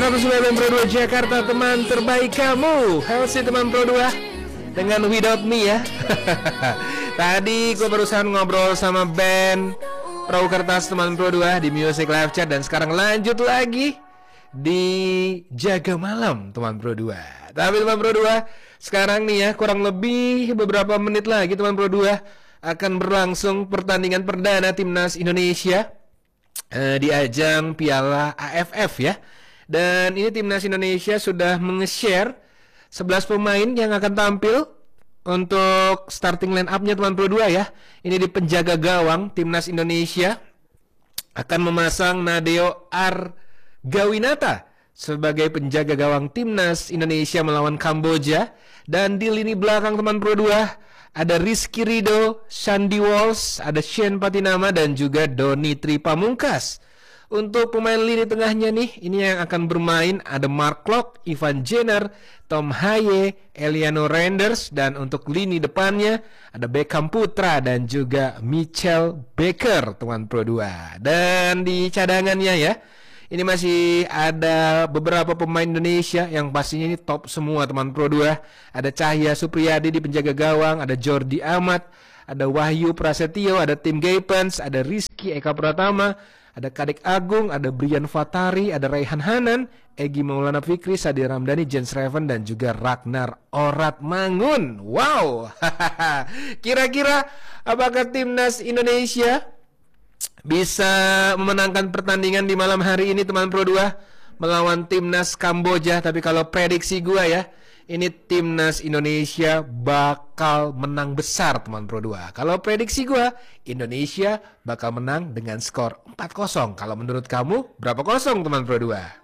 109 Pro 2 Jakarta, teman terbaik kamu. Healthy teman Pro 2 dengan Without Me ya. Tadi gue barusan ngobrol sama band Perahu Kertas teman Pro 2 di Music Live Chat. Dan sekarang lanjut lagi di Jaga Malam teman Pro 2. Tapi teman Pro 2, sekarang nih ya, kurang lebih beberapa menit lagi teman Pro 2 akan berlangsung pertandingan perdana Timnas Indonesia di ajang Piala AFF ya. Dan ini Timnas Indonesia sudah menge-share 11 pemain yang akan tampil untuk starting line up-nya teman Pro 2 ya. Ini di penjaga gawang Timnas Indonesia akan memasang Nadeo Argawinata sebagai penjaga gawang Timnas Indonesia melawan Kamboja. Dan di lini belakang teman Pro 2 ada Rizky Ridho, Shandy Walsh, ada Shane Patinama dan juga Doni Tri Pamungkas. Untuk pemain lini tengahnya nih, ini yang akan bermain ada Mark Klok, Ivan Jenner, Tom Haye, Eliano Renders. Dan untuk lini depannya ada Beckham Putra dan juga Michel Baker teman Pro 2. Dan di cadangannya ya, ini masih ada beberapa pemain Indonesia yang pastinya ini top semua teman Pro 2. Ada Cahya Supriyadi di penjaga gawang, ada Jordi Amat, ada Wahyu Prasetyo, ada Tim Gaypens, ada Rizky Eka Pratama, ada Kadek Agung, ada Brian Fatari, ada Raihan Hanan, Egy Maulana Fikri, Sadi Ramdhani, Jens Reven dan juga Ragnar Oratmangun. Wow. Kira-kira apakah Timnas Indonesia bisa memenangkan pertandingan di malam hari ini teman Pro 2 melawan Timnas Kamboja? Tapi kalau prediksi gua ya, ini Timnas Indonesia bakal menang besar teman Pro 2. Kalau prediksi gua, Indonesia bakal menang dengan skor 4-0. Kalau menurut kamu berapa kosong teman Pro 2?